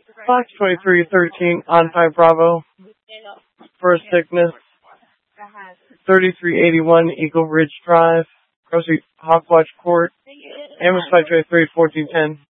Fox 2313 on 5 Bravo. First Thickness. 3381 Eagle Ridge Drive. Grocery Hawkwatch Court. Amos 523 1410.